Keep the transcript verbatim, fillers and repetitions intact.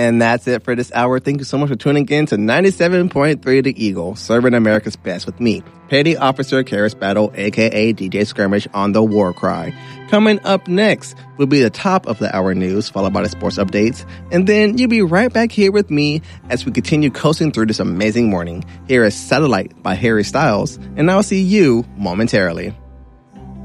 And that's it for this hour. Thank you so much for tuning in to ninety-seven point three The Eagle, serving America's best with me, Petty Officer Karis Battle, a k a. D J Skirmish on the War Cry. Coming up next will be the top of the hour news, followed by the sports updates. And then you'll be right back here with me as we continue coasting through this amazing morning. Here is Satellite by Harry Styles, and I'll see you momentarily.